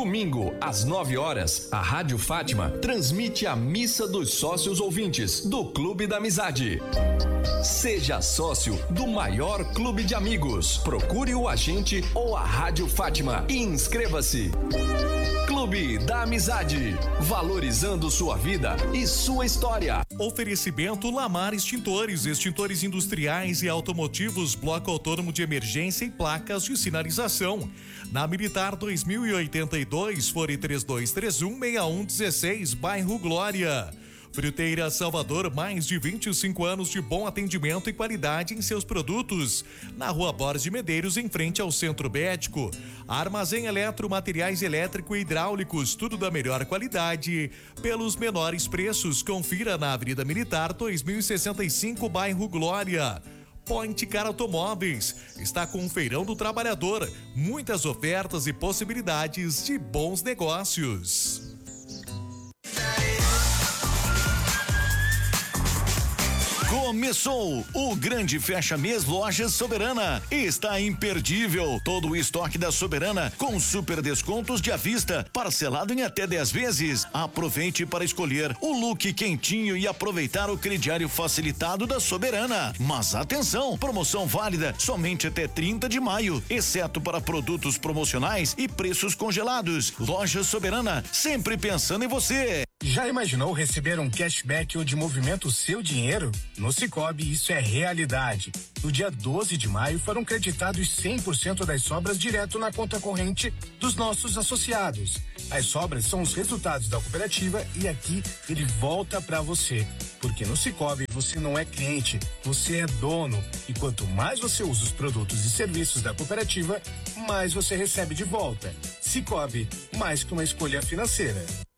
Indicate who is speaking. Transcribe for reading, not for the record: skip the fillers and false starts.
Speaker 1: Domingo, às 9h, a Rádio Fátima transmite a Missa dos Sócios Ouvintes do Clube da Amizade. Seja sócio do maior clube de amigos. Procure o agente ou a Rádio Fátima e inscreva-se. Clube da Amizade, valorizando sua vida e sua história.
Speaker 2: Oferecimento Lamar Extintores, extintores industriais e automotivos, bloco autônomo de emergência e placas de sinalização. Na Militar 2082, fone 3231-6116, bairro Glória. Fruteira Salvador, mais de 25 anos de bom atendimento e qualidade em seus produtos. Na Rua Borges de Medeiros, em frente ao Centro Médico. Armazém Eletro, materiais elétrico e hidráulicos, tudo da melhor qualidade, pelos menores preços. Confira na Avenida Militar 2065, bairro Glória. Point Car Automóveis está com o Feirão do Trabalhador. Muitas ofertas e possibilidades de bons negócios.
Speaker 3: Começou o grande fecha-mês Lojas Soberana. Está imperdível todo o estoque da Soberana com super descontos de à vista, parcelado em até 10 vezes. Aproveite para escolher o look quentinho e aproveitar o crediário facilitado da Soberana. Mas atenção, promoção válida somente até 30 de maio, exceto para produtos promocionais e preços congelados. Lojas Soberana, sempre pensando em você.
Speaker 4: Já imaginou receber um cashback onde movimenta o seu dinheiro? No Sicoob, isso é realidade. No dia 12 de maio, foram creditados 100% das sobras direto na conta corrente dos nossos associados. As sobras são os resultados da cooperativa e aqui ele volta para você. Porque no Sicoob você não é cliente, você é dono. E quanto mais você usa os produtos e serviços da cooperativa, mais você recebe de volta. Sicoob, mais que uma escolha financeira.